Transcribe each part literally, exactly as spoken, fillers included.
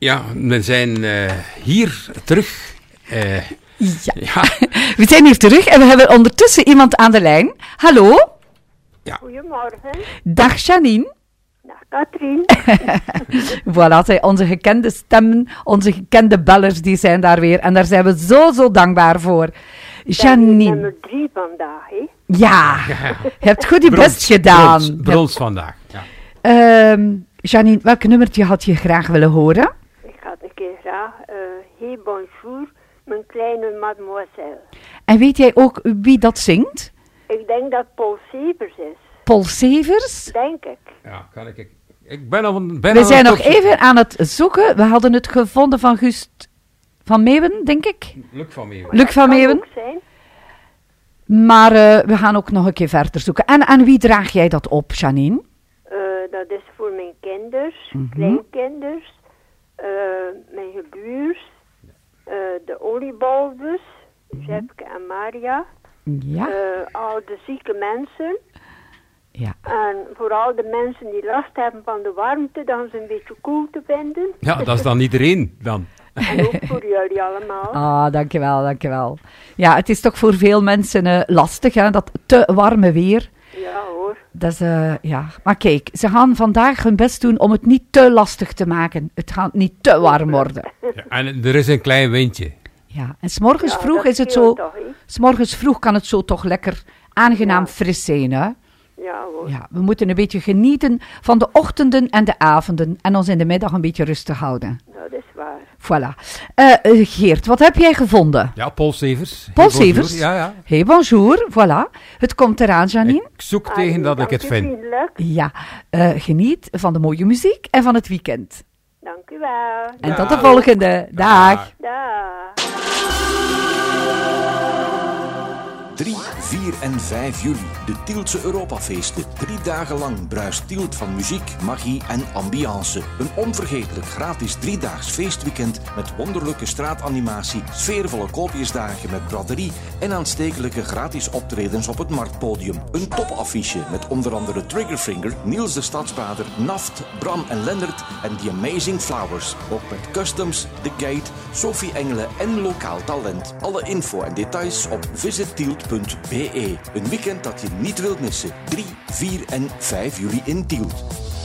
Ja, we zijn uh, hier terug. Uh, ja. ja, we zijn hier terug en we hebben ondertussen iemand aan de lijn. Hallo? Ja. Goedemorgen. Dag Janine. Dag Katrien. Voilà, onze gekende stemmen, onze gekende bellers, die zijn daar weer. En daar zijn we zo, zo dankbaar voor. Janine. Nummer drie vandaag, hè? Ja, je hebt goed je brons, best gedaan. Brons, brons vandaag, ja. Uh, Janine, welk nummertje had je graag willen horen? Ik had een keer graag uh, Hey Bonjour, mijn kleine mademoiselle. En weet jij ook wie dat zingt? Ik denk dat Paul Severs is. Paul Severs? Denk ik. Ja, kan ik. Ik ben al een. Ben We al zijn een nog even aan het zoeken. We hadden het gevonden van Gust van Meeuwen, denk ik. Luc van Meeuwen. Luc van Meeuwen. Kan ook zijn. Maar uh, we gaan ook nog een keer verder zoeken. En aan wie draag jij dat op, Janine? Uh, dat is voor mijn kinders, Mm-hmm. kleinkinders, uh, mijn gebuurs, uh, de oliebolvers, Mm-hmm. Jepke en Maria. Ja. Uh, al de zieke mensen. Ja. En vooral de mensen die last hebben van de warmte, dan ze een beetje koel te vinden. Ja, dat is dan iedereen dan. En ook voor jullie allemaal. Ah, dankjewel, dankjewel. Ja, het is toch voor veel mensen uh, lastig, hè, dat te warme weer. Ja hoor. Dat is, uh, ja. Maar kijk, ze gaan vandaag hun best doen om het niet te lastig te maken. Het gaat niet te warm worden. Ja, en er is een klein windje. Ja, en 's morgens Ja, vroeg dat is het scheelt zo... toch, hè? 's morgens vroeg kan het zo toch lekker aangenaam Ja. fris zijn, hè? Ja hoor. Ja, we moeten een beetje genieten van de ochtenden en de avonden en ons in de middag een beetje rustig houden. Dat is waar. Voilà. Uh, uh, Geert, wat heb jij gevonden? Ja, Paul Severs. Paul Hey, bonjour. Severs? Ja, ja. Hey, bonjour. Voilà. Het komt eraan, Janine. Ik zoek tegen dat ik het vind. Vriendelijk. Ja, uh, geniet van de mooie muziek en van het weekend. Dank u wel. En Dag. tot de volgende. Dag. Dag. drie, vier en vijf juli. De Tieltse Europafeesten. Drie dagen lang bruist Tielt van muziek, magie en ambiance. Een onvergetelijk gratis driedaags feestweekend met wonderlijke straatanimatie, sfeervolle koopjesdagen met braderie en aanstekelijke gratis optredens op het Marktpodium. Een topaffiche met onder andere Triggerfinger, Niels de Stadsbader, Naft, Bram en Lennart en The Amazing Flowers. Ook met Customs, The Gate, Sophie Engelen en lokaal talent. Alle info en details op visittielt punt b e. Een weekend dat je niet wilt missen. drie, vier en vijf juli in Tielt.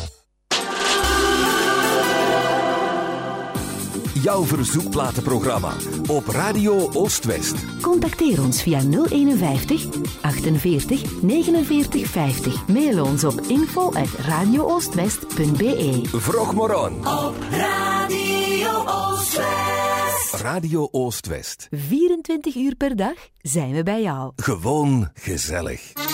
Jouw verzoekplatenprogramma op Radio Oost-West. Contacteer ons via nul eenenvijftig, achtenveertig, negenenveertig, vijftig. Mail ons op info at radio oostwest punt b e. Vroeg maar aan. Op Radio Oost-West. Radio Oost-West. vierentwintig uur per dag zijn we bij jou. Gewoon gezellig.